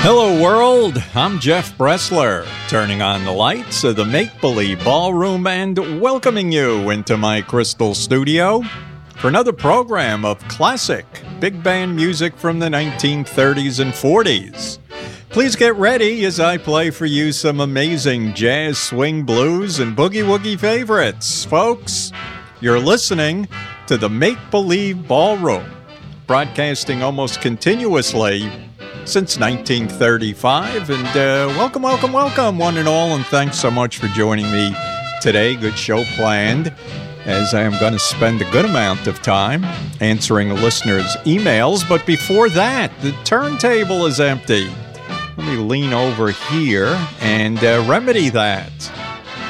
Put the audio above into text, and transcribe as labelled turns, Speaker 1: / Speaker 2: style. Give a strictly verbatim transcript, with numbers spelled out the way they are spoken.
Speaker 1: Hello world, I'm Jeff Bressler, turning on the lights of the Make Believe Ballroom and welcoming you into my crystal studio for another program of classic big band music from the nineteen thirties and forties. Please get ready as I play for you some amazing jazz, swing, blues, and boogie-woogie favorites. Folks, you're listening to the Make Believe Ballroom, broadcasting almost continuously since nineteen thirty-five, and uh, welcome, welcome, welcome, one and all, and thanks so much for joining me today. Good show planned, as I am going to spend a good amount of time answering listeners' emails, but before that, the turntable is empty. Let me lean over here and uh, remedy that.